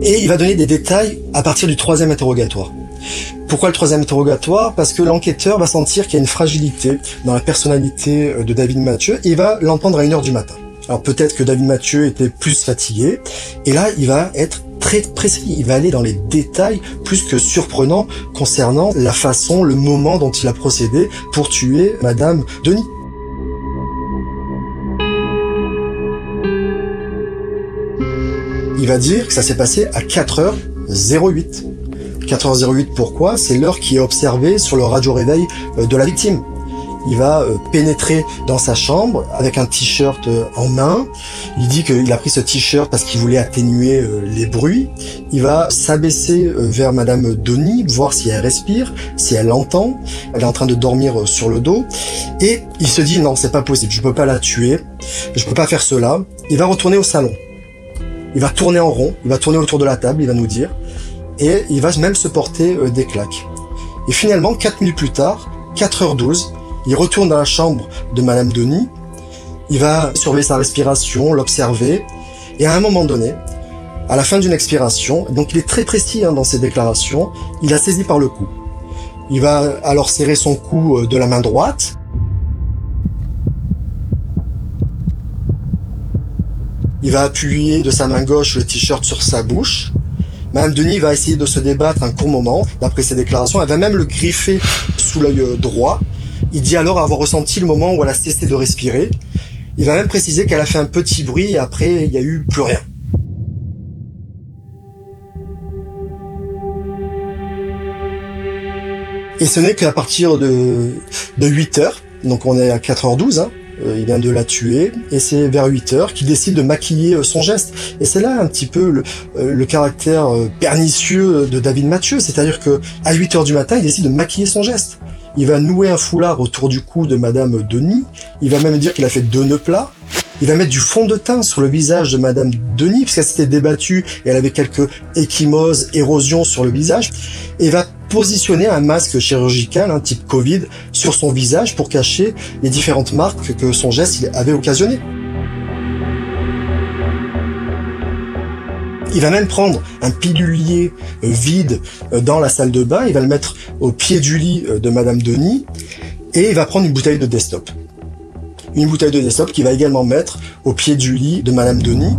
Et il va donner des détails à partir du 3e interrogatoire. Pourquoi le 3e interrogatoire? Parce que l'enquêteur va sentir qu'il y a une fragilité dans la personnalité de David Mathieu et il va l'entendre à 1h du matin. Alors peut-être que David Mathieu était plus fatigué, et là il va être très précis, il va aller dans les détails plus que surprenants concernant la façon, le moment dont il a procédé pour tuer Madame Denis. Il va dire que ça s'est passé à 4h08. 4h08 pourquoi? C'est l'heure qui est observée sur le radio-réveil de la victime. Il va pénétrer dans sa chambre avec un t-shirt en main. Il dit qu'il a pris ce t-shirt parce qu'il voulait atténuer les bruits. Il va s'abaisser vers Madame Denis, voir si elle respire, si elle entend. Elle est en train de dormir sur le dos. Et il se dit non, c'est pas possible, je peux pas la tuer, je peux pas faire cela. Il va retourner au salon. Il va tourner en rond, il va tourner autour de la table, il va nous dire. Et il va même se porter des claques. Et finalement, 4 minutes plus tard, 4h12, il retourne dans la chambre de Madame Denis, il va surveiller sa respiration, l'observer, et à un moment donné, à la fin d'une expiration, donc il est très précis dans ses déclarations, il a saisi par le cou. Il va alors serrer son cou de la main droite, il va appuyer de sa main gauche le t-shirt sur sa bouche. Madame Denis va essayer de se débattre un court moment, d'après ses déclarations, elle va même le griffer sous l'œil droit. Il dit alors avoir ressenti le moment où elle a cessé de respirer. Il va même préciser qu'elle a fait un petit bruit et après, il n'y a eu plus rien. Et ce n'est qu'à partir de 8h, donc on est à 4h12, il vient de la tuer, et c'est vers 8h qu'il décide de maquiller son geste. Et c'est là un petit peu le caractère pernicieux de David Mathieu, c'est-à-dire que à 8h du matin, il décide de maquiller son geste. Il va nouer un foulard autour du cou de Madame Denis, il va même dire qu'il a fait 2 nœuds plats, il va mettre du fond de teint sur le visage de Madame Denis, puisqu'elle s'était débattue et elle avait quelques ecchymoses, érosions sur le visage, et il va positionner un masque chirurgical, un type Covid, sur son visage pour cacher les différentes marques que son geste avait occasionnées. Il va même prendre un pilulier vide dans la salle de bain, il va le mettre au pied du lit de Madame Denis, et il va prendre une bouteille de Destop. Une bouteille de Destop qu'il va également mettre au pied du lit de Madame Denis.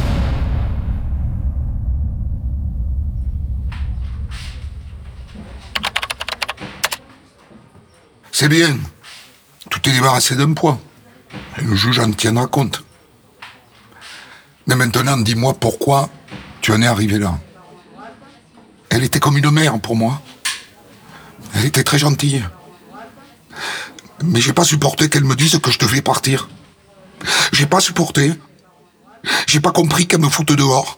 C'est bien. Tout est débarrassé d'un poids. Et le juge en tiendra compte. Mais maintenant, dis-moi pourquoi tu en es arrivé là. Elle était comme une mère pour moi. Elle était très gentille. Mais j'ai pas supporté qu'elle me dise que je devais partir. J'ai pas supporté. J'ai pas compris qu'elle me foute dehors.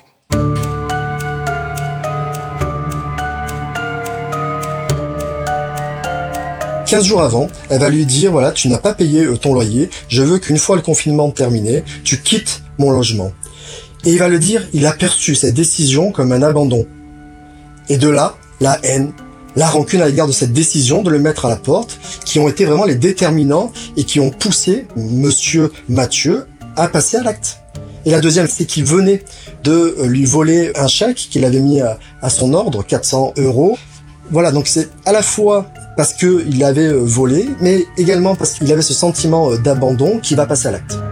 « 15 jours avant, elle va lui dire, voilà, tu n'as pas payé ton loyer, je veux qu'une fois le confinement terminé, tu quittes mon logement. » Et il va le dire, il a perçu cette décision comme un abandon. Et de là, la haine, la rancune à l'égard de cette décision de le mettre à la porte, qui ont été vraiment les déterminants et qui ont poussé Monsieur Mathieu à passer à l'acte. Et la deuxième, c'est qu'il venait de lui voler un chèque qu'il avait mis à son ordre, 400 €. Voilà, donc c'est à la fois parce qu'il avait volé, mais également parce qu'il avait ce sentiment d'abandon qui va passer à l'acte.